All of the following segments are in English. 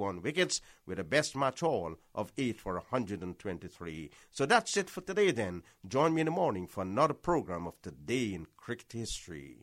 31 wickets with a best match haul of 8 for 123. So that's it for today then. Join me in the morning for another program of Today in Cricket History.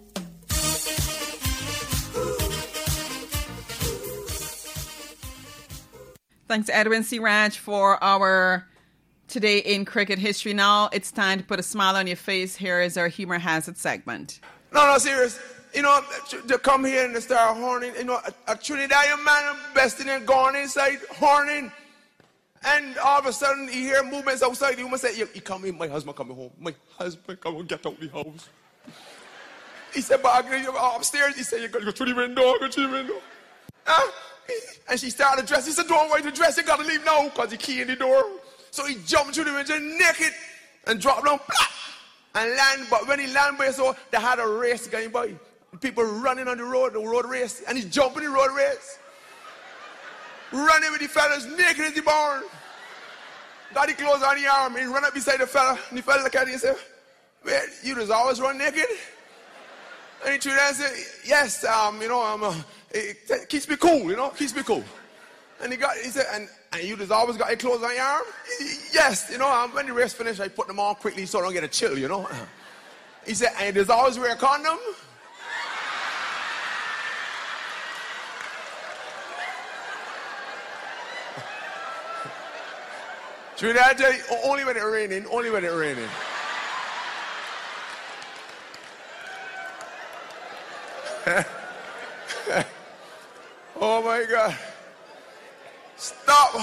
Thanks, Edwin C. Raj, for our Today in Cricket History. Now it's time to put a smile on your face. Here is our Humor Hazard segment. No, serious. You know, to come here and start horning, you know, a Trinidadian man, best in there, going inside, horning. And all of a sudden, you hear movements outside. You must say, he come in, my husband coming home. My husband come and get out the house. He said, but I go upstairs. He said, you got to go through the window, go through the window. And she started to dress. He said, don't wait to dress, you got to leave now, because the key in the door. So he jumped through the window naked and dropped down, and land. But when he landed, so they had a race going by. People running on the road race, and he's jumping the road race. Running with the fellas naked in the barn. Got the clothes on the arm, he run up beside the fella, and the fella look at him and say, well, you just always run naked? And he turned around and said, yes, you know, it keeps me cool, you know, keeps me cool. And he said, and you just always got your clothes on your arm? Yes, you know, when the race finished, I put them on quickly so I don't get a chill, you know. He said, and there's always wear a condom? Should I tell you, only when it's raining, only when it's raining. Oh my God. Stop